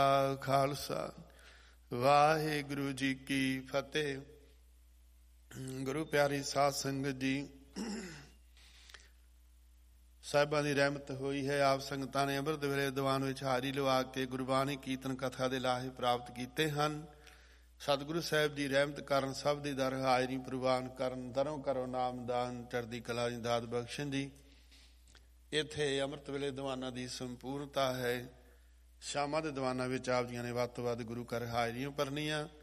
ਖਾਲਸਾ ਵਾਹਿਗੁਰੂ ਜੀ ਕੀ ਫਤਿਹ। ਗੁਰੂ ਪਿਆਰੀ ਸਾਧ ਸੰਗਤ ਜੀ, ਸਾਹਿਬਾਂ ਦੀ ਰਹਿਮਤ ਹੋਈ ਹੈ। ਆਪ ਸੰਗਤਾਂ ਨੇ ਅੰਮ੍ਰਿਤ ਵੇਲੇ ਦੀਵਾਨ ਵਿੱਚ ਹਾਜ਼ਰੀ ਲਵਾ ਕੇ ਗੁਰਬਾਣੀ ਕੀਰਤਨ ਕਥਾ ਦੇ ਲਾਹੇ ਪ੍ਰਾਪਤ ਕੀਤੇ ਹਨ। ਸਤਿਗੁਰੂ ਸਾਹਿਬ ਦੀ ਰਹਿਮਤ ਕਾਰਨ ਸਭ ਦੀ ਦਰ ਹਾਜ਼ਰੀ ਪ੍ਰਵਾਨ ਕਰਨ, ਦਰੋਂ ਕਰੋ ਨਾਮਦਾਨ, ਚੜ੍ਹਦੀ ਕਲਾ ਦੀ ਦਾਤ ਬਖਸ਼ਣ ਜੀ। ਇੱਥੇ ਅੰਮ੍ਰਿਤ ਵੇਲੇ ਦੀਵਾਨਾਂ ਦੀ ਸੰਪੂਰਨਤਾ ਹੈ। ਸ਼ਾਮਾਂ ਦੇ ਦੀਵਾਨਾਂ ਵਿੱਚ ਆਪ ਜੀਆਂ ਨੇ ਵੱਧ ਤੋਂ ਵੱਧ ਗੁਰੂ ਘਰ ਹਾਜ਼ਰੀਆਂ ਭਰਨੀਆਂ।